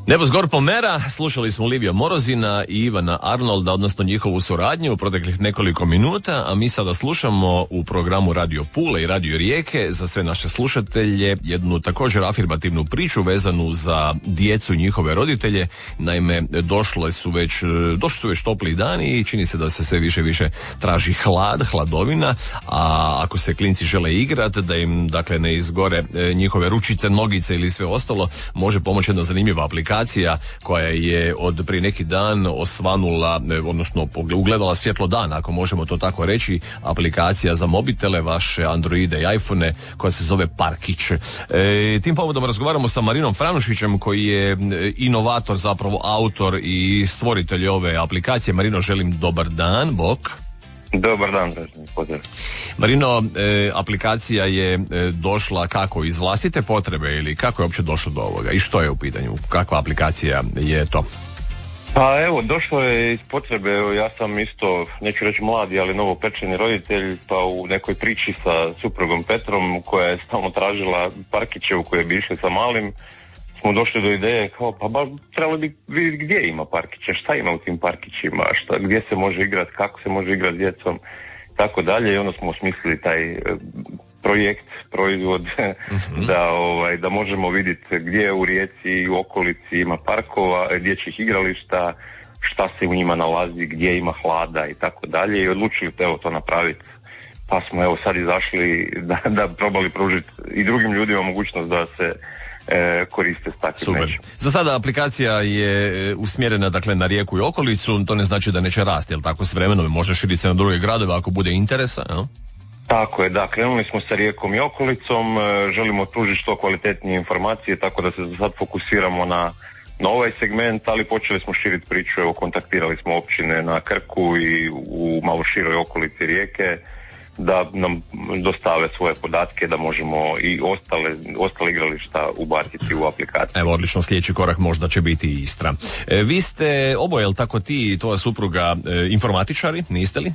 Nebo zgor pomera, slušali smo Livija Morozina i Ivana Arnolda, odnosno njihovu suradnju u proteklih nekoliko minuta, a mi sada slušamo u programu Radio Pule i Radio Rijeke za sve naše slušatelje jednu također afirmativnu priču vezanu za djecu i njihove roditelje. Naime, došli su već topli dani i čini se da se sve više traži hladovina, a ako se klinci žele igrati, da im dakle ne izgore njihove ručice, nogice ili sve ostalo, može pomoći jedna zanimljiva aplikacija koja je od prije neki dan osvanula, odnosno ugledala svjetlo dana, ako možemo to tako reći, aplikacija za mobitele, vaše Androide i iPhone, koja se zove Parkić. Tim povodom razgovaramo sa Marinom Franušićem, koji je inovator, zapravo autor i stvoritelj ove aplikacije. Marino, želim dobar dan, bok. Dobar dan, pozdrav. Marino, aplikacija je došla kako, iz vlastite potrebe ili kako je uopće došlo do ovoga i što je u pitanju? Kakva aplikacija je to? Pa evo, došlo je iz potrebe, ja sam isto, neću reći mladi, ali novopečeni roditelj, pa u nekoj priči sa suprugom Petrom, koja je stalno tražila parkiće u koje bi išli sa malim, smo došli do ideje kao pa trebalo bi vidjeti gdje ima parkiće, šta ima u tim parkićima, gdje se može igrati, kako se može igrati s djecom, tako dalje, i onda smo osmislili taj projekt, proizvod da možemo vidjeti gdje u Rijeci i u okolici ima parkova, dječjih igrališta, šta se u njima nalazi, gdje ima hlada i tako dalje, i odlučili to napraviti. Pa smo sad izašli da probali pružiti i drugim ljudima mogućnost da se koriste s takvim nečim. Za sada aplikacija je usmjerena dakle na Rijeku i okolicu, to ne znači da neće rasti, jel tako, s vremenom može širiti se na druge gradove ako bude interesa, jel? Tako je, da, krenuli smo sa Rijekom i okolicom, želimo pružiti što kvalitetnije informacije, tako da se za sad fokusiramo na ovaj segment, ali počeli smo širiti priču, evo kontaktirali smo općine na Krku i u malo široj okolici Rijeke, da nam dostave svoje podatke, da možemo i ostale igrališta ubaciti u aplikaciju. Evo, odlično, sljedeći korak možda će biti i Istra. Vi ste oboje, jel tako, ti i tvoja supruga, informatičari, niste li?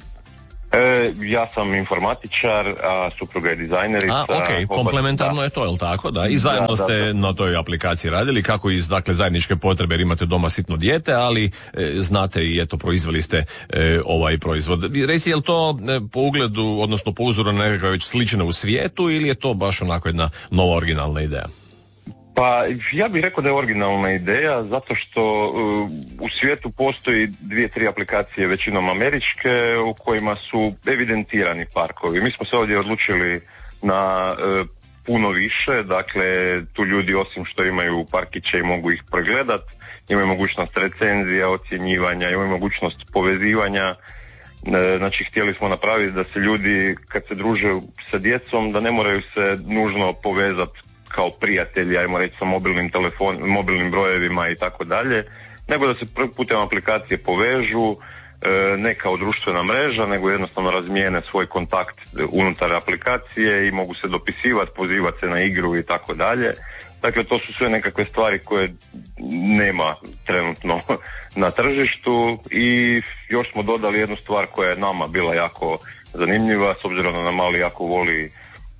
Ja sam informatičar, a supruga je dizajnerica. Ok, komplementarno je to, jel tako? Da, i zajedno ste na toj aplikaciji radili, kako iz dakle zajedničke potrebe, jer imate doma sitno dijete, ali znate i eto, proizveli ste ovaj proizvod. Reci, je li to po ugledu, odnosno po uzoru na nekakve već slične u svijetu, ili je to baš onako jedna nova originalna ideja? Pa ja bih rekao da je originalna ideja, zato što u svijetu postoji 2-3 aplikacije, većinom američke, u kojima su evidentirani parkovi. Mi smo se ovdje odlučili na puno više, dakle tu ljudi osim što imaju parkiće i mogu ih pregledat, imaju mogućnost recenzija, ocjenjivanja, imaju mogućnost povezivanja. Znači htjeli smo napraviti da se ljudi kad se druže sa djecom da ne moraju se nužno povezati kao prijatelji, ajmo reći, sa mobilnim brojevima i tako dalje, nego da se putem aplikacije povežu, ne kao društvena mreža, nego jednostavno razmijene svoj kontakt unutar aplikacije i mogu se dopisivati, pozivati se na igru i tako dalje. Dakle, to su sve nekakve stvari koje nema trenutno na tržištu, i još smo dodali jednu stvar koja je nama bila jako zanimljiva, s obzirom da nam mali jako voli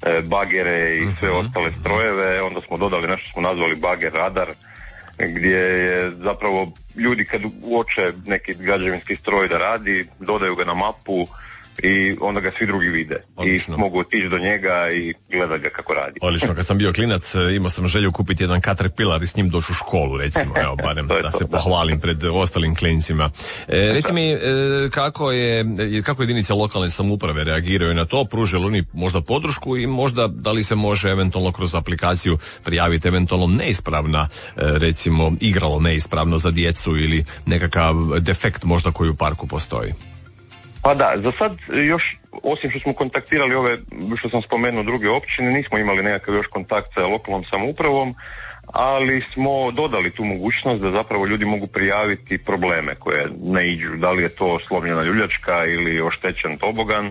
bagere i sve ostale strojeve, onda smo dodali nešto smo nazvali bager radar, gdje je zapravo ljudi kad uoče neki građevinski stroj da radi, dodaju ga na mapu i onda ga svi drugi vide. Odlično. I mogu otići do njega i gledati ga kako radi. Odlično, kad sam bio klinac imao sam želju kupiti jedan Caterpillar i s njim doći u školu, recimo, evo, barem da se pohvalim pred ostalim klincima. Reci mi, kako jedinice lokalne samouprave reagiraju na to, pruže li oni možda podršku i možda da li se može eventualno kroz aplikaciju prijaviti eventualno neispravna, recimo igralo neispravno za djecu ili nekakav defekt možda koji u parku postoji? Pa da, za sad još, osim što smo kontaktirali ove, što sam spomenuo, druge općine, nismo imali nekakav još kontakt sa lokalnom samoupravom, ali smo dodali tu mogućnost da zapravo ljudi mogu prijaviti probleme koje naiđu, da li je to slomljena ljuljačka ili oštećen tobogan,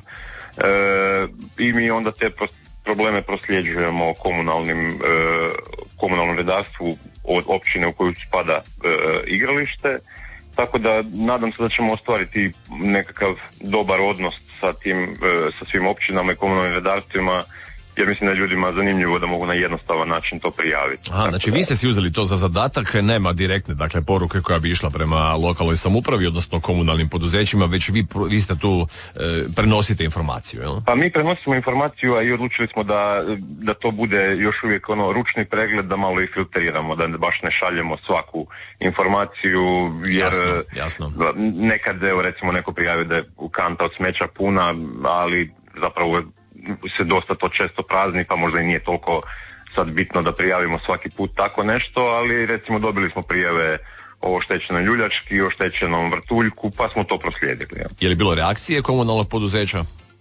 i mi onda te probleme prosljeđujemo komunalnom redarstvu od općine u koju spada igralište. Tako da nadam se da ćemo ostvariti nekakav dobar odnos sa svim općinama i komunalnim redarstvima jer mislim da je ljudima zanimljivo da mogu na jednostavan način to prijaviti. Aha, znači vi ste si uzeli to za zadatak, nema direktne dakle poruke koja bi išla prema lokalnoj samoupravi, odnosno komunalnim poduzećima, već vi ste tu prenosite informaciju, jel? Pa mi prenosimo informaciju, a i odlučili smo da to bude još uvijek ručni pregled, da malo i filtriramo, da baš ne šaljemo svaku informaciju, jer jasno. Nekad, evo recimo neko prijavi da je kanta od smeća puna, ali zapravo se dosta to često prazni, pa možda i nije toliko sad bitno da prijavimo svaki put tako nešto, ali recimo dobili smo prijave o oštećenoj ljuljački, o oštećenom vrtuljku, pa smo to proslijedili. Ja. Je li bilo reakcije komunalnog poduzeća?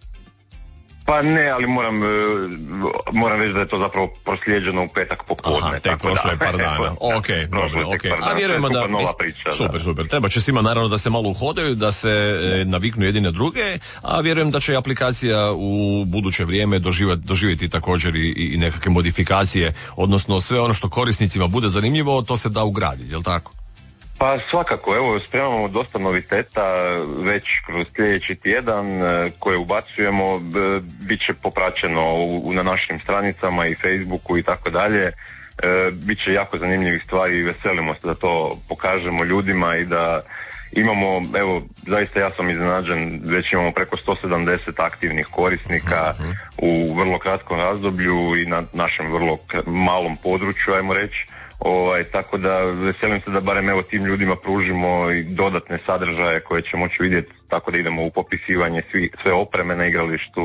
Pa ne, ali moram reći da je to zapravo proslijeđeno u petak popodne. Aha, tek prošlo je par dana. Ok. A vjerujemo da... nova priča, super. Treba će svima naravno da se malo uhodaju, da se naviknu jedine druge, a vjerujem da će aplikacija u buduće vrijeme doživjeti također i nekakve modifikacije, odnosno sve ono što korisnicima bude zanimljivo, to se da ugraditi, jel tako? Pa svakako, evo spremamo dosta noviteta već kroz sljedeći tjedan koje ubacujemo, bit će popraćeno na našim stranicama i Facebooku i tako dalje. Bit će jako zanimljivih stvari i veselimo se da to pokažemo ljudima i da imamo, evo zaista ja sam iznenađen, već imamo preko 170 aktivnih korisnika u vrlo kratkom razdoblju i na našem vrlo malom području, ajmo reći. Tako da veselim se da barem evo tim ljudima pružimo i dodatne sadržaje koje će moći vidjeti, tako da idemo u popisivanje sve opreme na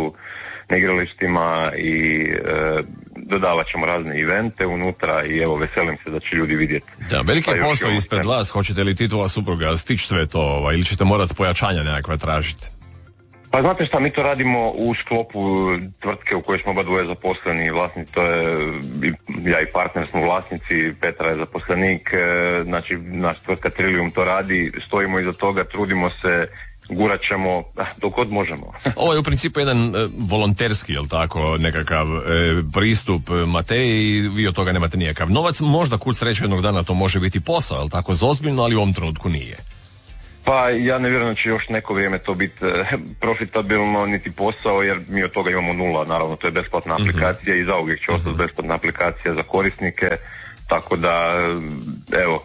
igralištima i dodavat ćemo razne evente unutra i evo veselim se da će ljudi vidjeti. Da, veliki je posao ispred vas, hoćete li ti tvoja supruga stići sve to ili ćete morati pojačanja nekakve tražiti? Pa znate šta, mi to radimo u sklopu tvrtke u kojoj smo oba dvoje zaposleni, vlasnici, to je, ja i partner smo vlasnici, Petra je zaposlenik, znači naš tvrtka Trillium to radi, stojimo iza toga, trudimo se, gurat ćemo dok god možemo. Ovo je u principu jedan volonterski, jel tako, nekakav pristup Mateji i vi od toga nemate nikakav novac, možda kud sreću jednog dana to može biti posao, jel tako, ozbiljno, ali u ovom trenutku nije. Pa ja ne vjerujem da će još neko vrijeme to biti profitabilno niti posao, jer mi od toga imamo nula, naravno to je besplatna aplikacija i zauvijek će ostati besplatna aplikacija za korisnike, tako da evo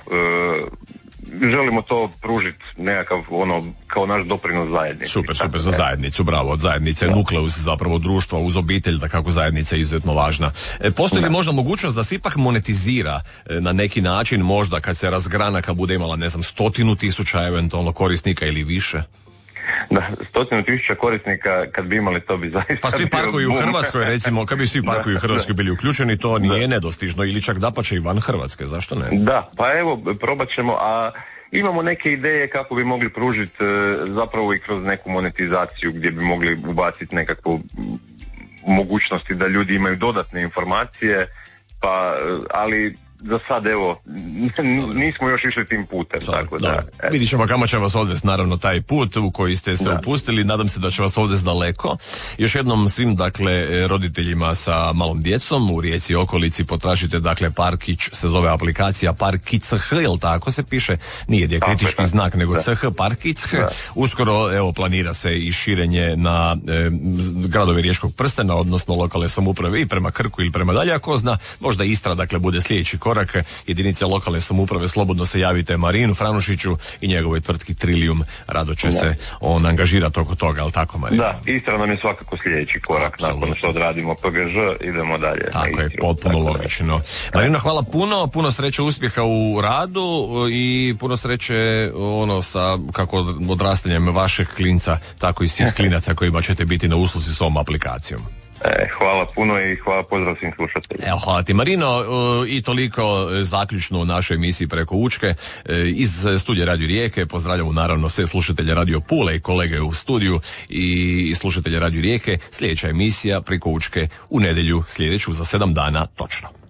želimo to pružiti nekakav kao naš doprinos zajednici. Super, za zajednicu, bravo, od zajednice, nukleus zapravo društva uz obitelj, da kako zajednica je izuzetno važna. Postoji li možda mogućnost da se ipak monetizira na neki način, možda kad se razgrana, kad bude imala 100,000 eventualno korisnika ili više? Da, 100,000 korisnika kad bi imali to bi zaista... Pa svi parkovi u Hrvatskoj recimo, kad bi svi parkovi u Hrvatskoj bili uključeni, to nije nedostižno ili čak dapače i van Hrvatske, zašto ne? Da, pa evo, probat ćemo, a imamo neke ideje kako bi mogli pružiti zapravo i kroz neku monetizaciju gdje bi mogli ubaciti nekakvu mogućnosti da ljudi imaju dodatne informacije, pa, ali za sad evo nismo još išli tim putem, tako da. Vidit ćemo kamo će vas odvesti naravno taj put u koji ste se upustili, nadam se da će vas odvesti daleko. Još jednom svim dakle roditeljima sa malom djecom u Rijeci i okolici potražite dakle Parkić, se zove aplikacija Parkić, jel tako se piše, nije dijakritički znak nego CH Parkić. Uskoro evo planira se i širenje na gradove Riječkog prstena, odnosno lokalne samouprave i prema Krku ili prema dalje, ako zna, možda Istra dakle bude sljedeći korak. Jedinice lokalne samouprave, slobodno se javite Marinu Franušiću i njegovoj tvrtki Trillium, rado će se on angažirati oko toga, ali tako Marina? Da, Istra nam je svakako sljedeći korak. Absolutno. Nakon što odradimo PGŽ, idemo dalje. Tako je, potpuno logično. Marina, hvala puno sreće, uspjeha u radu i puno sreće sa kako odrastanjem vašeg klinca, tako i svih klinaca kojima ćete biti na usluzi s ovom aplikacijom. Hvala puno i hvala, pozdrav svim slušateljima. Evo, hvala ti Marino i toliko zaključno u našoj emisiji Preko Učke iz studija Radio Rijeke. Pozdravljamo naravno sve slušatelje Radio Pule i kolege u studiju i slušatelje Radio Rijeke. Sljedeća emisija Preko Učke u nedjelju sljedeću za 7 dana točno.